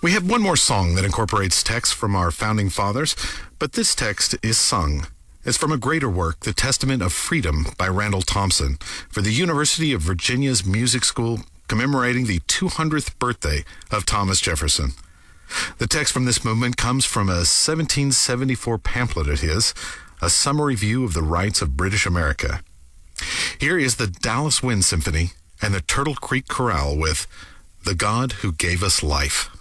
We have one more song that incorporates text from our founding fathers, but this text is sung. It's from a greater work, The Testament of Freedom by Randall Thompson, for the University of Virginia's Music School, commemorating the 200th birthday of Thomas Jefferson. The text from this movement comes from a 1774 pamphlet of his, A Summary View of the Rights of British America. Here is the Dallas Wind Symphony and the Turtle Creek Chorale with The God Who Gave Us Life.